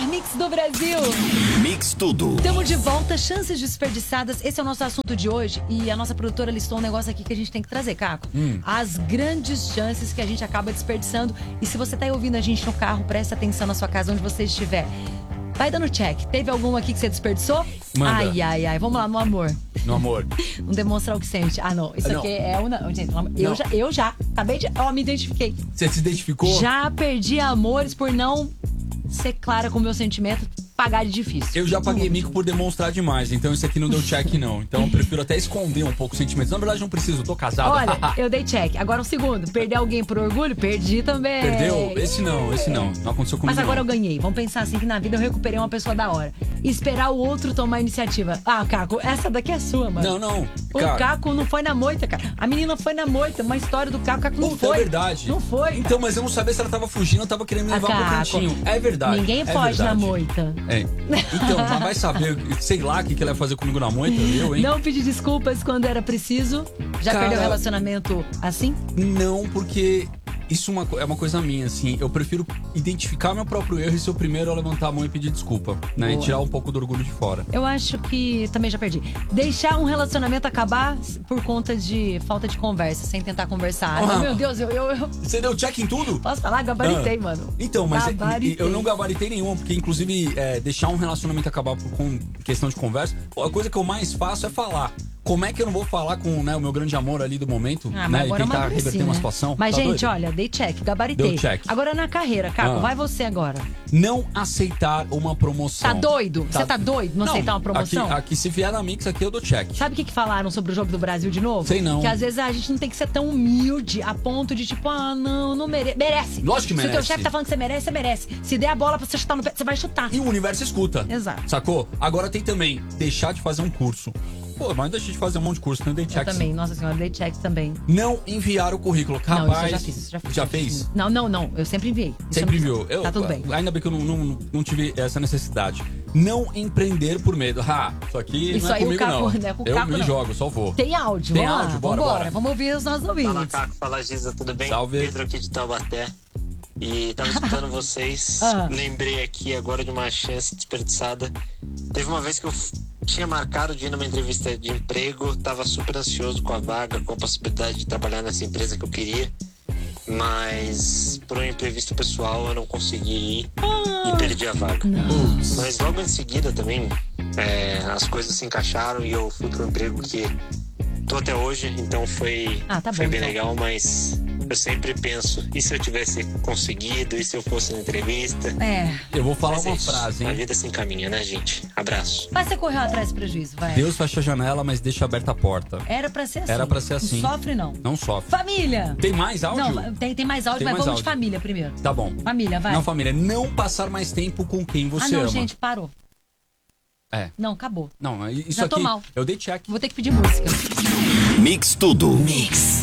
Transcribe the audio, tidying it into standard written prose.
melhor mix do Brasil. Mix Tudo. Estamos de volta, chances desperdiçadas. Esse é o nosso assunto de hoje. E a nossa produtora listou um negócio aqui que a gente tem que trazer, Caco. As grandes chances que a gente acaba desperdiçando. E se você tá aí ouvindo a gente no carro, presta atenção na sua casa, onde você estiver. Vai dando check. Teve algum aqui que você desperdiçou? Manda. Ai. Vamos lá, no amor. No amor. Não demonstrar o que sente. Ah, não. Isso Não. aqui é uma... Gente, eu já. Acabei de... Ó, me identifiquei. Você se identificou? Já perdi amores por não ser clara com o meu sentimento. Pagar de difícil. Eu já paguei mico por demonstrar demais, então isso aqui não deu check, não. Então eu prefiro até esconder um pouco os sentimentos. Na verdade, não preciso, eu tô casado. Olha, eu dei check. Agora o segundo. Perder alguém por orgulho? Perdi também. Perdeu? Esse não. Não aconteceu comigo. Mas agora eu não. ganhei. Vamos pensar assim que na vida eu recuperei uma pessoa da hora. Esperar o outro tomar a iniciativa. Ah, Caco, essa daqui é sua, mano. Não. O Caco não foi na moita, cara. A menina foi na moita. Uma história do Caco. O Caco não Puta, foi. é verdade. Não foi. Então, mas eu não sabia se ela tava fugindo ou tava querendo me levar pro Caco, cantinho. É verdade. Ninguém foge na moita. É. Então, mas vai saber, sei lá o que ela ia fazer comigo na moita, eu, hein? Não pedir desculpas quando era preciso. Já Cara, perdeu o relacionamento assim? Não, porque isso é uma coisa minha, assim. Eu prefiro identificar meu próprio erro e ser o primeiro a levantar a mão e pedir desculpa, né? Boa. E tirar um pouco do orgulho de fora. Eu acho que também já perdi. Deixar um relacionamento acabar por conta de falta de conversa, sem tentar conversar. Ah. Meu Deus, eu Você deu check em tudo? posso falar? Gabaritei, mano. Então, mas Gabaritei. eu não gabaritei nenhum, porque inclusive deixar um relacionamento acabar com questão de conversa, a coisa que eu mais faço é falar. Como é que eu não vou falar com, né, o meu grande amor ali do momento, Ah, mas né, e agora tentar amadureci, reverter uma né? situação? Mas, Tá gente, doido? olha, dei check, gabaritei. Deu check. Agora na carreira, Caco, vai você agora. Não aceitar uma promoção. Tá doido? Você tá doido não aceitar uma promoção? Aqui se vier na Mix, aqui eu dou check. Sabe o que falaram sobre o Jogo do Brasil de novo? Sei não. Que às vezes a gente não tem que ser tão humilde a ponto de tipo, não merece. Merece. Lógico que Se o merece. teu chefe tá falando que você merece, você merece. Se der a bola pra você chutar no pé, você vai chutar. E o universo escuta. Exato. Sacou? Agora tem também deixar de fazer um curso. Pô, mas deixei de fazer um monte de curso, não dei check. Eu também, nossa senhora, dei check também. Não enviar o currículo. Capaz. Não, isso eu já fiz, isso Já fez? Não, eu sempre enviei. Isso Sempre eu não enviou. fiz. Tá tudo bem. Ainda bem que eu não tive essa necessidade. Não empreender por medo. Isso aqui Isso não é aí o comigo, Caco, não. não é com o Eu Caco, me não. jogo, só vou. Tem áudio, Tem vamos áudio, lá, bora, vambora. bora. Vamos ouvir os nossos ouvintes. Fala, Caco. Fala, Giza, tudo bem? Salve. Pedro aqui de Taubaté. E tava escutando vocês. Lembrei aqui agora de uma chance desperdiçada. Teve uma vez que eu tinha marcado de ir numa entrevista de emprego, tava super ansioso com a vaga, com a possibilidade de trabalhar nessa empresa que eu queria. Mas por um imprevisto pessoal eu não consegui ir e perdi a vaga. Mas logo em seguida também as coisas se encaixaram e eu fui pro emprego que tô até hoje, então foi Tá bem bom, então. legal, mas eu sempre penso, e se eu tivesse conseguido, e se eu fosse na entrevista? Eu vou falar Mas é uma isso, frase, a hein? vida se encaminha, né, gente? Abraço. Mas você correu atrás do prejuízo, vai. Deus fecha a janela, mas deixa aberta a porta. Era pra ser assim. Era pra ser assim. Não sofre, não. Não sofre. Família! Tem mais áudio? Não, tem mais áudio, Tem mas mais vamos áudio. de família primeiro. Tá bom. Família, vai. Não, família, não passar mais tempo com quem você não, ama. gente, parou. É. Não, acabou. Não, isso Já tô aqui, mal. eu dei check. Vou ter que pedir música. Mix Tudo. Mix.